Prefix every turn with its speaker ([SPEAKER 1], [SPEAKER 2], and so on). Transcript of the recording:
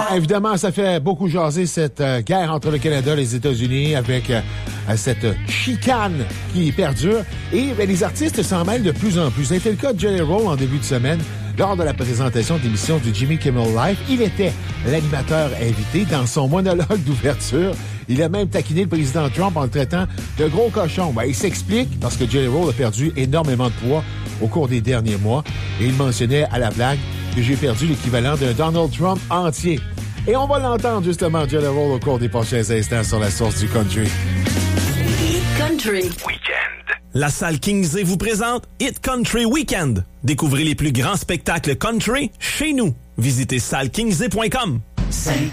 [SPEAKER 1] évidemment, ça fait beaucoup jaser cette guerre entre le Canada et les États-Unis avec cette chicane qui perdure. Et les artistes s'en mêlent de plus en plus. Ça a été le cas de Jelly Roll en début de semaine. Lors de la présentation de l'émission du Jimmy Kimmel Live, il était l'animateur invité dans son monologue d'ouverture. Il a même taquiné le président Trump en le traitant de gros cochon. Il s'explique parce que Jelly Roll a perdu énormément de poids au cours des derniers mois. Et il mentionnait à la blague que j'ai perdu l'équivalent d'un Donald Trump entier. Et on va l'entendre justement, Jelly Roll, au cours des prochains instants sur la source du country.
[SPEAKER 2] Country
[SPEAKER 3] Weekend. La salle Kingsley vous présente Hit Country Weekend. Découvrez les plus grands spectacles country chez nous. Visitez sallekingsley.com.